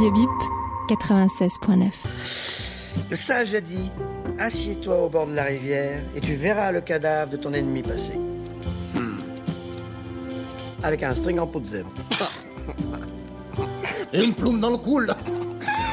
Radio Bip 96.9. Le sage a dit, assieds-toi au bord de la rivière et tu verras le cadavre de ton ennemi passer. Avec un string en peau de zèbre. Et une plume dans le cou, là.